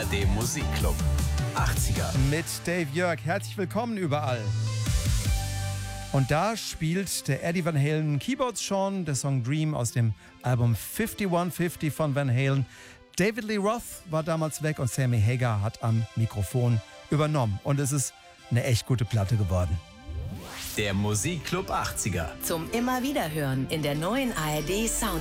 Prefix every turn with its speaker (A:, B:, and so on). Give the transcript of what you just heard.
A: ARD Musikclub 80er.
B: Mit Dave Jörg. Herzlich willkommen überall. Und da spielt der Eddie Van Halen Keyboards schon, der Song Dream aus dem Album 5150 von Van Halen. David Lee Roth war damals weg und Sammy Hagar hat am Mikrofon übernommen. Und es ist eine echt gute Platte geworden.
A: Der Musikclub 80er.
C: Zum immer wieder hören in der neuen ARD Sound